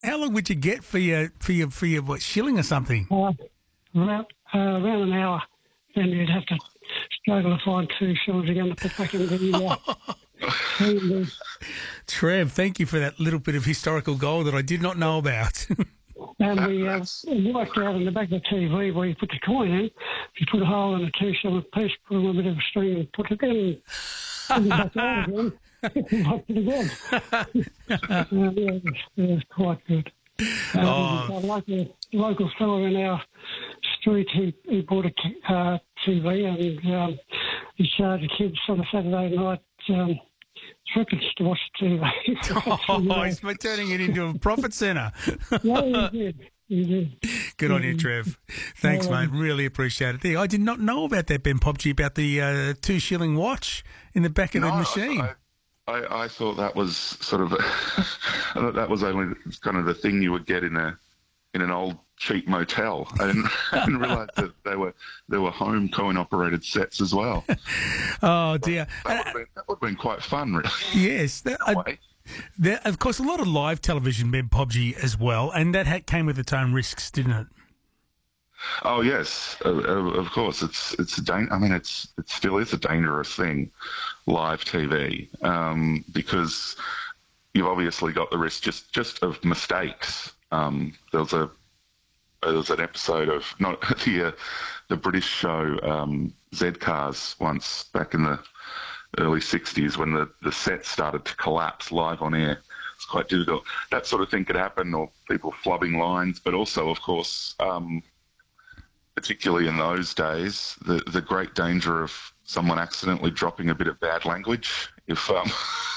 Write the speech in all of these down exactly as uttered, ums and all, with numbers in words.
How long would you get for your for your for your what, shilling or something? Uh, around, uh, around an hour. Then you'd have to struggle to find two shillings again to put back in the uh, Trev, thank you for that little bit of historical gold that I did not know about. And we uh, worked out in the back of the T V where you put the coin in. If you put a hole in a two shilling piece, put a little bit of a string and put it in. Put it back out again. Put it again. uh, yeah, it, was, it was quite good. Um, Oh. A local, local fellow in our street, he, he bought a uh, T V and um, he charged the kids on a Saturday night um, trippers to watch the T V. Oh, he's turning it into a profit centre. Yeah, he did. He did. Good on you, Trev. Thanks, Yeah. mate. Really appreciate it. There, I did not know about that, Ben Popji, about the uh, two shilling watch in the back of the No, machine. I, I, I thought that was sort of, I thought that was only kind of the thing you would get in a in an old cheap motel. I didn't, I didn't realise that they were there were home coin operated sets as well. Oh dear. That would have been, that would have been quite fun, really. Yes. That, in a I- way. there, of course, a lot of live television, Ben Popji, as well, and that had, came with its own risks, didn't it? Oh yes, uh, uh, of course. It's it's a dan- I mean, it's it still is a dangerous thing, live T V, um, because you've obviously got the risk just just of mistakes. Um, there was a there was an episode of not the uh, the British show um, Z Cars once back in the early sixties when the, the set started to collapse live on air. It's quite difficult. That sort of thing could happen, or people flubbing lines, but also, of course, um, particularly in those days, the, the great danger of someone accidentally dropping a bit of bad language if um,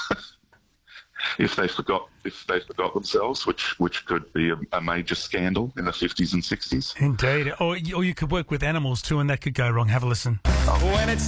if they forgot if they forgot themselves, which which could be a, a major scandal in the fifties and sixties. Indeed. Or, or you could work with animals too, and that could go wrong. Have a listen. When it's